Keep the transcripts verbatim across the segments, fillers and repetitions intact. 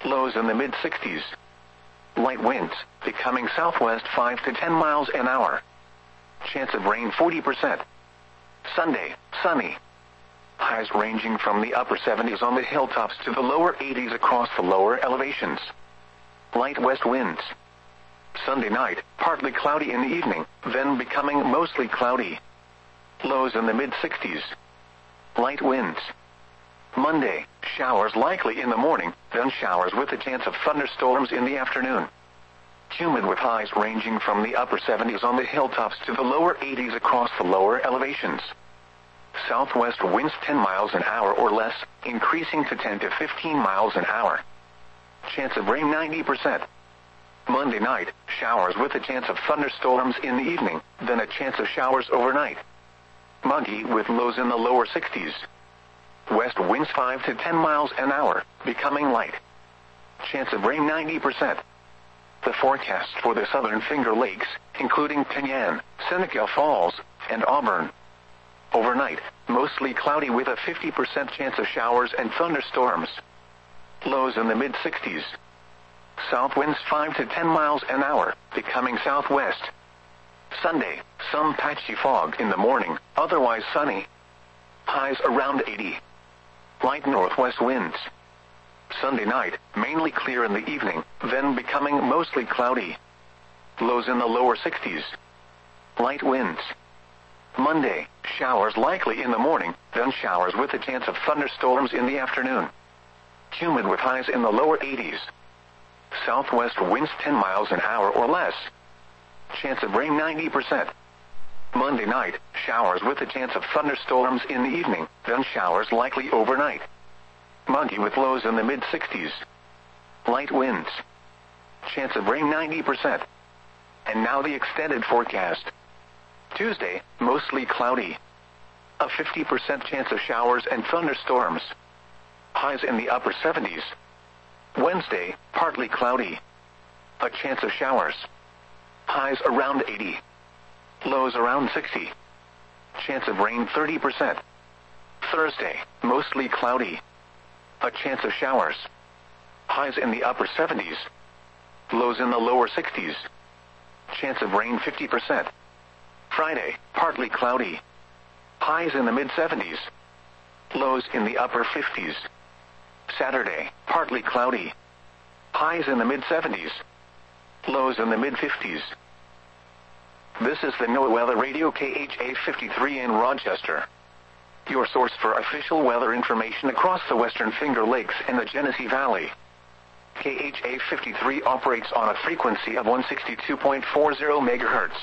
Lows in the mid sixties. Light winds, becoming southwest five to ten miles an hour. Chance of rain forty percent. Sunday, sunny. Highs ranging from the upper seventies on the hilltops to the lower eighties across the lower elevations. Light west winds. Sunday night, partly cloudy in the evening, then becoming mostly cloudy. Lows in the mid sixties. Light winds. Monday, showers likely in the morning, then showers with a chance of thunderstorms in the afternoon. Humid with highs ranging from the upper seventies on the hilltops to the lower eighties across the lower elevations. Southwest winds ten miles an hour or less, increasing to ten to fifteen miles an hour. Chance of rain ninety percent. Monday night, showers with a chance of thunderstorms in the evening, then a chance of showers overnight. Muggy with lows in the lower sixties. West winds five to ten miles an hour, becoming light. Chance of rain ninety percent. The forecast for the southern Finger Lakes, including Penyan, Seneca Falls, and Auburn. Overnight, mostly cloudy with a fifty percent chance of showers and thunderstorms. Lows in the mid sixties. South winds five to ten miles an hour, becoming southwest. Sunday, some patchy fog in the morning, otherwise sunny. Highs around eighty. Light northwest winds. Sunday night, mainly clear in the evening, then becoming mostly cloudy. Lows in the lower sixties. Light winds. Monday, showers likely in the morning, then showers with a chance of thunderstorms in the afternoon. Humid with highs in the lower eighties. Southwest winds ten miles an hour or less. Chance of rain ninety percent. Monday night, showers with a chance of thunderstorms in the evening, then showers likely overnight. Muggy with lows in the mid sixties. Light winds. Chance of rain ninety percent. And now the extended forecast. Tuesday, mostly cloudy. A fifty percent chance of showers and thunderstorms. Highs in the upper seventies. Wednesday, partly cloudy. A chance of showers. Highs around eighty. Lows around sixty. Chance of rain thirty percent. Thursday, mostly cloudy. A chance of showers. Highs in the upper seventies. Lows in the lower sixties. Chance of rain fifty percent. Friday, partly cloudy. Highs in the mid seventies. Lows in the upper fifties. Saturday, partly cloudy. Highs in the mid seventies. Lows in the mid fifties. This is the NOAA Weather Radio K H A fifty-three in Rochester. Your source for official weather information across the Western Finger Lakes and the Genesee Valley. K H A fifty-three operates on a frequency of one sixty-two point four zero megahertz.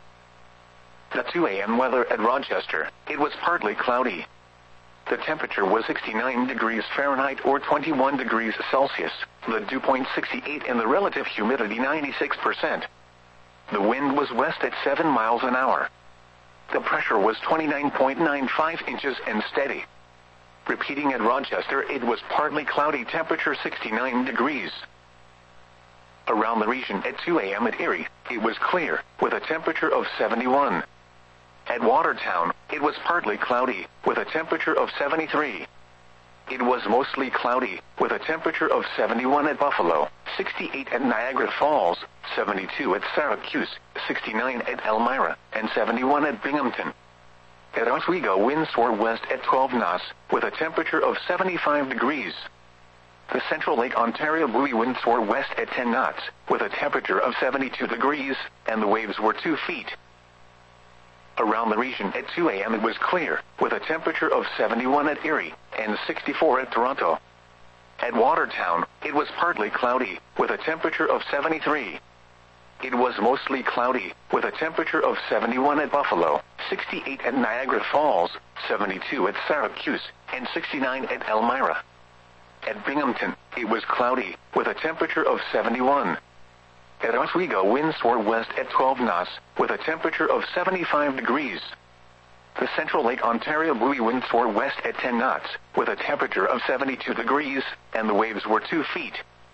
The two A M weather at Rochester, it was partly cloudy. The temperature was sixty-nine degrees Fahrenheit or twenty-one degrees Celsius, the dew point sixty-eight and the relative humidity ninety-six percent. The wind was west at seven miles an hour. The pressure was twenty-nine point nine five inches and steady. Repeating at Rochester, it was partly cloudy, temperature sixty-nine degrees. Around the region at two A M at Erie, it was clear, with a temperature of seventy-one. At Watertown, it was partly cloudy, with a temperature of seventy-three. It was mostly cloudy, with a temperature of seventy-one at Buffalo, sixty-eight at Niagara Falls, seventy-two at Syracuse, sixty-nine at Elmira, and seventy-one at Binghamton. At Oswego, winds were west at twelve knots, with a temperature of seventy-five degrees. The Central Lake Ontario buoy winds were west at ten knots, with a temperature of seventy-two degrees, and the waves were two feet. Around the region at two A M it was clear, with a temperature of seventy-one at Erie, and sixty-four at Toronto. At Watertown, it was partly cloudy, with a temperature of seventy-three. It was mostly cloudy, with a temperature of seventy-one at Buffalo, sixty-eight at Niagara Falls, seventy-two at Syracuse, and sixty-nine at Elmira. At Binghamton, it was cloudy, with a temperature of seventy-one. At Oswego, winds were west at twelve knots, with a temperature of seventy-five degrees. The Central Lake Ontario buoy winds were west at ten knots, with a temperature of seventy-two degrees, and the waves were two feet.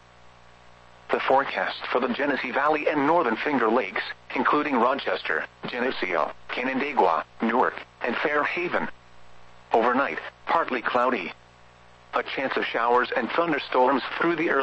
The forecast for the Genesee Valley and Northern Finger Lakes, including Rochester, Geneseo, Canandaigua, Newark, and Fairhaven. Overnight, partly cloudy. A chance of showers and thunderstorms through the early